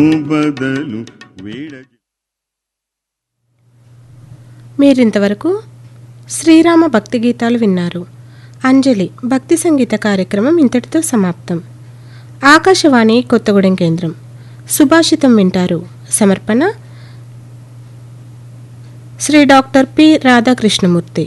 బదలు వేడ. మీరింతవరకు శ్రీరామ భక్తి గీతాలు విన్నారు. అంజలి భక్తి సంగీత కార్యక్రమం ఇంతటితో సమాప్తం. ఆకాశవాణి కొత్తగూడెం కేంద్రం. సుభాషితం వింటారు. సమర్పణ శ్రీ డాక్టర్ పి రాధాకృష్ణమూర్తి.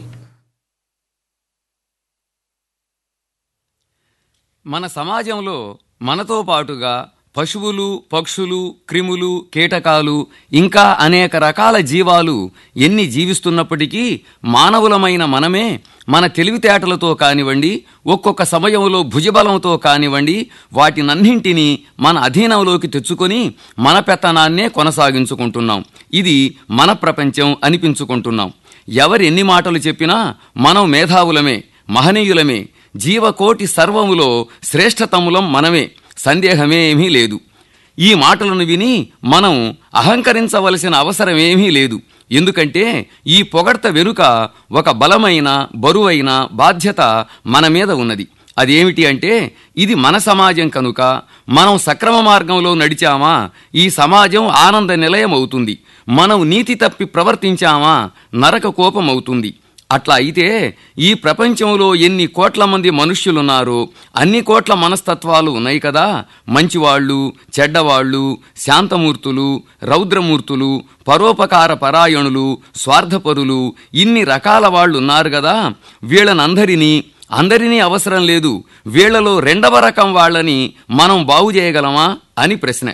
మన సమాజంలో మనతో పాటుగా పశువులు, పక్షులు, క్రిములు, కీటకాలు ఇంకా అనేక రకాల జీవాలు ఎన్ని జీవిస్తున్నప్పటికీ మానవులమైన మనమే మన తెలివితేటలతో కానివ్వండి, ఒక్కొక్క సమయంలో భుజబలంతో కానివ్వండి, వాటినన్నింటినీ మన అధీనంలోకి తెచ్చుకొని మన పెత్తనాన్నే కొనసాగించుకుంటున్నాం. ఇది మన ప్రపంచం అనిపించుకుంటున్నాం. ఎవరెన్ని మాటలు చెప్పినా మనం మేధావులమే, మహనీయులమే. జీవకోటి సర్వములో శ్రేష్ఠతములం మనమే, సందేహమేమీ లేదు. ఈ మాటలను విని మనం అహంకరించవలసిన అవసరమేమీ లేదు. ఎందుకంటే ఈ పొగడ్త వెనుక ఒక బలమైన, బరువైన బాధ్యత మన మీద ఉన్నది. అదేమిటి అంటే, ఇది మన సమాజం కనుక మనం సక్రమ మార్గంలో నడిచామా ఈ సమాజం ఆనంద నిలయం అవుతుంది. మనం నీతి తప్పి ప్రవర్తించామా నరక కోపం అవుతుంది. అట్లా అయితే ఈ ప్రపంచంలో ఎన్ని కోట్ల మంది మనుష్యులున్నారో అన్ని కోట్ల మనస్తత్వాలు ఉన్నాయి కదా. మంచివాళ్ళు, చెడ్డవాళ్ళు, శాంతమూర్తులు, రౌద్రమూర్తులు, పరోపకార పరాయణులు, స్వార్థపరులు, ఇన్ని రకాల వాళ్ళు ఉన్నారు కదా. అందరినీ అవసరం లేదు. వీళ్లలో రెండవ రకం వాళ్ళని మనం బాగు చేయగలమా అని ప్రశ్న.